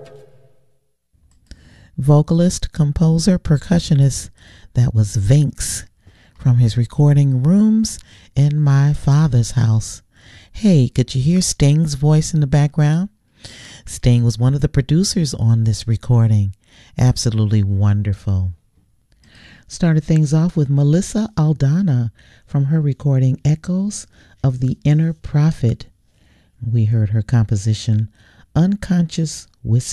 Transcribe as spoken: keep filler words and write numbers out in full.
Vocalist, composer, percussionist, that was Vinx from his recording Rooms in My Father's House. Hey, could you hear Sting's voice in the background? Sting was one of the producers on this recording. Absolutely wonderful. Started things off with Melissa Aldana from her recording Echoes of the Inner Prophet. We heard her composition Unconscious Whisper.